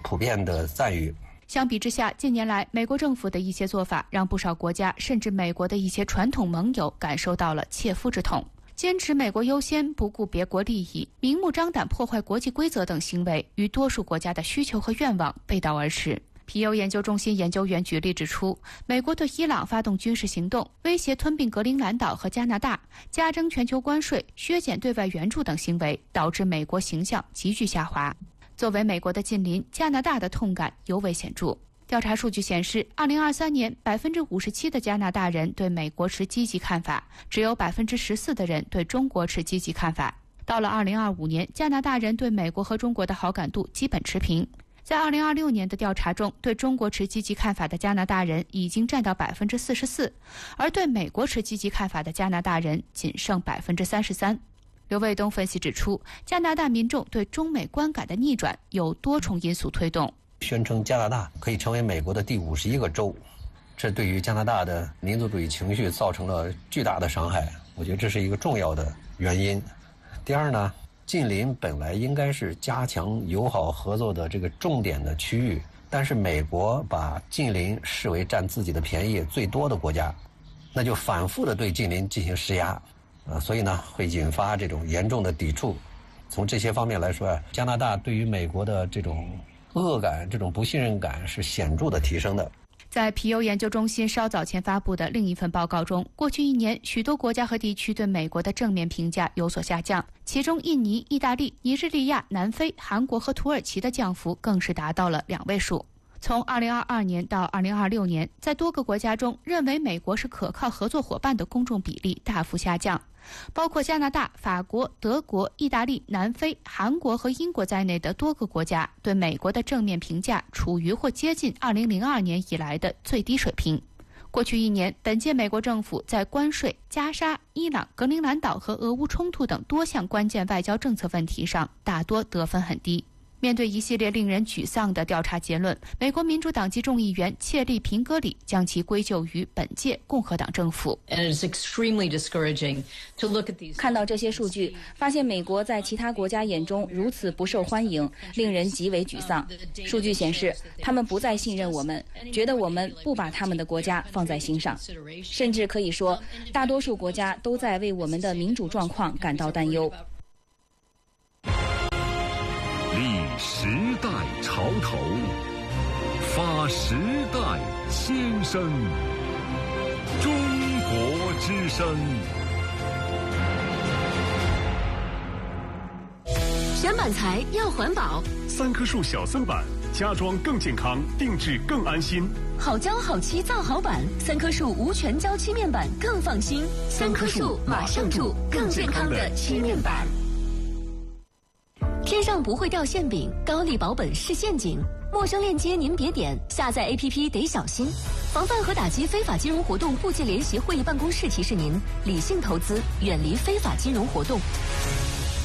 普遍的赞誉。 相比之下，近年来美国政府的一些做法，让不少国家甚至美国的一些传统盟友感受到了切肤之痛。坚持美国优先，不顾别国利益，明目张胆破坏国际规则等行为，与多数国家的需求和愿望背道而驰。皮尤研究中心研究员举例指出，美国对伊朗发动军事行动，威胁吞并格陵兰岛和加拿大，加征全球关税，削减对外援助等行为，导致美国形象急剧下滑。作为美国的近邻，加拿大的痛感尤为显著。调查数据显示，2023年57%的加拿大人对美国持积极看法，只有14%的人对中国持积极看法。到了2025年，加拿大人对美国和中国的好感度基本持平。在2026年的调查中，对中国持积极看法的加拿大人已经占到44%，而对美国持积极看法的加拿大人仅剩33%。刘卫东分析指出，加拿大民众对中美观感的逆转有多重因素推动。 宣称加拿大可以成为美国的第51个州，这对于加拿大的民族主义情绪造成了巨大的伤害，我觉得这是一个重要的原因。第二呢，近邻本来应该是加强友好合作的这个重点的区域，但是美国把近邻视为占自己的便宜最多的国家，那就反复的对近邻进行施压，所以呢会引发这种严重的抵触。从这些方面来说，加拿大对于美国的这种恶感、这种不信任感是显著的提升的。 在皮尤研究中心稍早前发布的另一份报告中，过去1年，许多国家和地区对美国的正面评价有所下降，其中印尼、意大利、尼日利亚、南非、韩国和土耳其的降幅更是达到了2位数。从2022年到2026年，在多个国家中，认为美国是可靠合作伙伴的公众比例大幅下降。包括加拿大、法国、德国、意大利、南非、韩国和英国在内的多个国家对美国的正面评价处于或接近2002年以来的最低水平。过去1年，本届美国政府在关税、加沙、伊朗、格陵兰岛和俄乌冲突等多项关键外交政策问题上，大多得分很低。面对一系列令人沮丧的调查结论，美国民主党籍众议员切利·平格里将其归咎于本届共和党政府。 看到这些数据，发现美国在其他国家眼中如此不受欢迎，令人极为沮丧。数据显示，他们不再信任我们，觉得我们不把他们的国家放在心上，甚至可以说，大多数国家都在为我们的民主状况感到担忧。 立时代潮头，发时代先声，中国之声。 选板材要环保 ，3棵树小僧板，家装更健康，定制更安心。 好胶好漆造好板，3棵树无全胶漆面板更放心。3棵树马上住更健康的漆面板。天上不会掉馅饼，高利保本是陷阱。陌生链接您别点，下载 APP 得小心。防范和打击非法金融活动部界联席会议办公室提示您：理性投资，远离非法金融活动。